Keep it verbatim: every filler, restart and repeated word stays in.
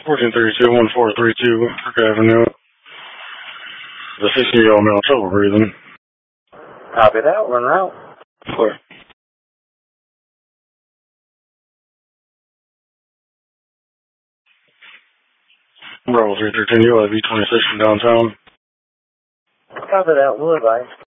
fourteen thirty-two, one four three two, Kirk Avenue. The sixteen-year-old male trouble breathing. Copy that, one route. Clear. Bravo three thirteen, U I V twenty-six from downtown. Copy that, will advise.